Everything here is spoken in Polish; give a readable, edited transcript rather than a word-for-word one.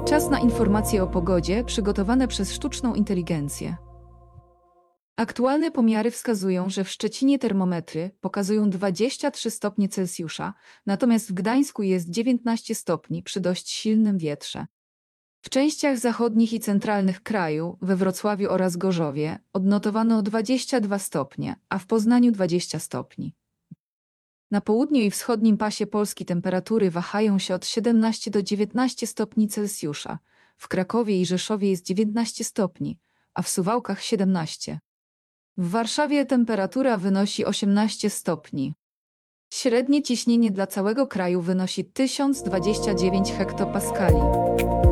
Czas na informacje o pogodzie przygotowane przez sztuczną inteligencję. Aktualne pomiary wskazują, że w Szczecinie termometry pokazują 23 stopnie Celsjusza, natomiast w Gdańsku jest 19 stopni przy dość silnym wietrze. W częściach zachodnich i centralnych kraju, we Wrocławiu oraz Gorzowie, odnotowano 22 stopnie, a w Poznaniu 20 stopni. Na południu i wschodnim pasie Polski temperatury wahają się od 17 do 19 stopni Celsjusza. W Krakowie i Rzeszowie jest 19 stopni, a w Suwałkach 17. W Warszawie temperatura wynosi 18 stopni. Średnie ciśnienie dla całego kraju wynosi 1029 hektopaskali.